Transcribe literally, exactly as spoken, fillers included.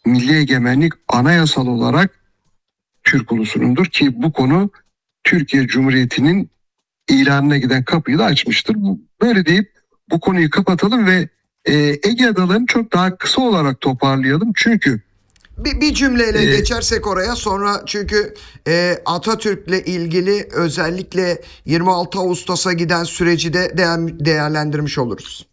milli egemenlik anayasal olarak Türk ulusunundur ki bu konu Türkiye Cumhuriyeti'nin ilanına giden kapıyı da açmıştır. Bu, böyle deyip bu konuyu kapatalım ve e, Ege Adaları'nı çok daha kısa olarak toparlayalım. Çünkü Bir, bir cümleyle e, geçersek oraya sonra, çünkü e, Atatürk'le ilgili özellikle yirmi altı Ağustos'a giden süreci de değer, değerlendirmiş oluruz.